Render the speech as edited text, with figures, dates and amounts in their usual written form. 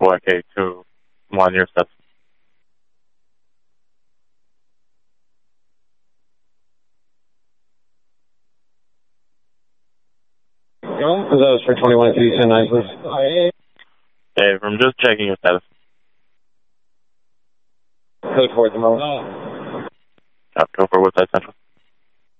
4K21, your steps. That was for 21, could you send 9, please? Dave, I'm just checking your status. Code 4 at the moment. Go for Woodside Central.